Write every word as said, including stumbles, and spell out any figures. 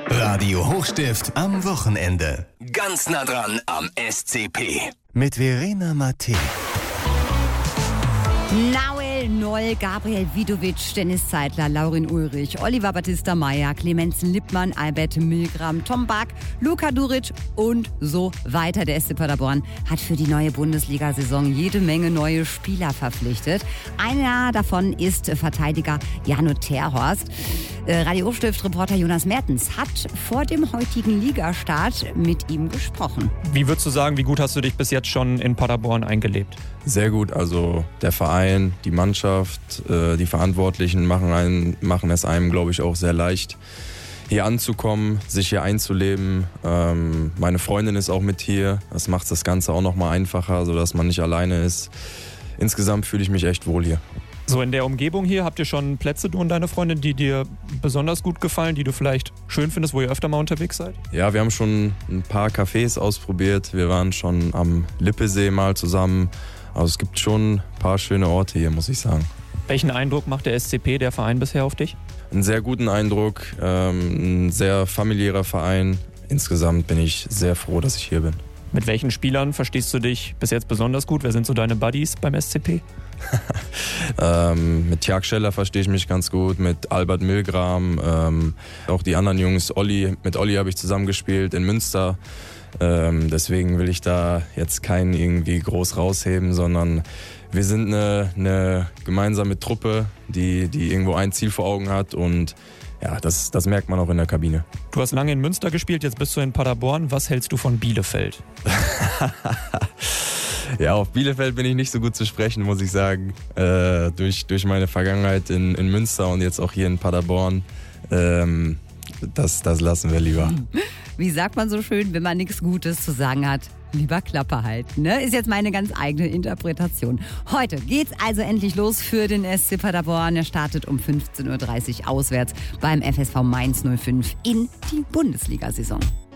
Radio Hochstift am Wochenende. Ganz nah dran am S C P. Mit Verena Matthä. Nahuel Noll, Gabriel Vidovic, Dennis Zeitler, Laurin Ulrich, Oliver Battista Meyer, Clemens Lippmann, Albert Milgram, Tom Bark, Luka Duric und so weiter. Der S C Paderborn hat für die neue Bundesliga-Saison jede Menge neue Spieler verpflichtet. Einer davon ist Verteidiger Jano Terhorst. Radio Hochstift-Reporter Jonas Mertens hat vor dem heutigen Ligastart mit ihm gesprochen. Wie würdest du sagen, wie gut hast du dich bis jetzt schon in Paderborn eingelebt? Sehr gut, also der Verein, die Mannschaft, die Verantwortlichen machen, einen, machen es einem, glaube ich, auch sehr leicht, hier anzukommen, sich hier einzuleben. Meine Freundin ist auch mit hier, das macht das Ganze auch noch mal einfacher, sodass man nicht alleine ist. Insgesamt fühle ich mich echt wohl hier. So, in der Umgebung hier habt ihr schon Plätze, du und deine Freundin, die dir besonders gut gefallen, die du vielleicht schön findest, wo ihr öfter mal unterwegs seid? Ja, wir haben schon ein paar Cafés ausprobiert. Wir waren schon am Lippesee mal zusammen. Also es gibt schon ein paar schöne Orte hier, muss ich sagen. Welchen Eindruck macht der S C P, der Verein, bisher auf dich? Einen sehr guten Eindruck, ähm, ein sehr familiärer Verein. Insgesamt bin ich sehr froh, dass ich hier bin. Mit welchen Spielern verstehst du dich bis jetzt besonders gut? Wer sind so deine Buddies beim S C P? ähm, mit Jörg Scheller verstehe ich mich ganz gut, mit Albert Milgram, ähm, auch die anderen Jungs. Olli, mit Olli habe ich zusammengespielt in Münster. Ähm, deswegen will ich da jetzt keinen irgendwie groß rausheben, sondern wir sind eine, eine gemeinsame Truppe, die, die irgendwo ein Ziel vor Augen hat und ja, das, das merkt man auch in der Kabine. Du hast lange in Münster gespielt, jetzt bist du in Paderborn. Was hältst du von Bielefeld? Ja, auf Bielefeld bin ich nicht so gut zu sprechen, muss ich sagen. Äh, durch, durch meine Vergangenheit in, in Münster und jetzt auch hier in Paderborn. Ähm, das, das lassen wir lieber. Wie sagt man so schön, wenn man nichts Gutes zu sagen hat? Lieber Klappe halten, ne? Ist jetzt meine ganz eigene Interpretation. Heute geht's also endlich los für den S C Paderborn. Er startet um fünfzehn Uhr dreißig auswärts beim F S V Mainz null fünf in die Bundesliga-Saison.